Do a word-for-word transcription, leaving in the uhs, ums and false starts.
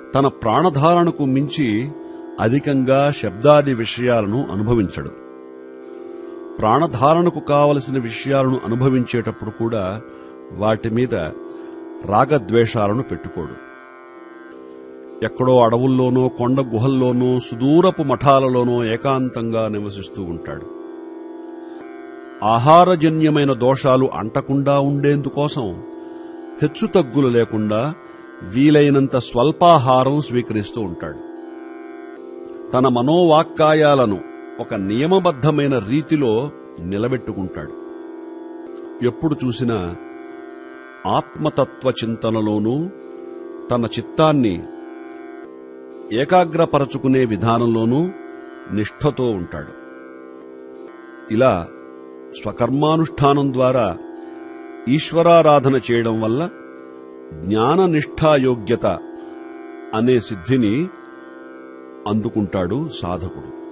తన ప్రాణధారణకు మించి అధికంగా శబ్దాది విషయాలను అనుభవించడు. ప్రాణధారణకు కావలసిన విషయాలను అనుభవించేటప్పుడు కూడా వాటి మీద రాగద్వేషాలను పెట్టుకోడు. ఎక్కడో అడవుల్లోనో కొండ గుహల్లోనో సుదూరపు మఠాలలోనో ఏకాంతంగా నివసిస్తూ ఉంటాడు. ఆహారజన్యమైన దోషాలు అంటకుండా ఉండేందుకోసం హెచ్చుతగ్గులు లేకుండా వీలైనంత స్వల్పాహారం స్వీకరిస్తూ ఉంటాడు. తన మనోవాక్కాయాలను ఒక నియమబద్ధమైన రీతిలో నిలబెట్టుకుంటాడు. ఎప్పుడు చూసినా ఆత్మతత్వ చింతనలోనూ తన చిత్తాన్ని ఏకాగ్రపరచుకునే విధానంలోనూ నిష్ఠతో ఉంటాడు. ఇలా స్వకర్మానుష్ఠానం ద్వారా ఈశ్వరారాధన చేయడం వల్ల జ్ఞాననిష్ఠాయోగ్యత అనే సిద్ధిని అందుకుంటాడు సాధకుడు.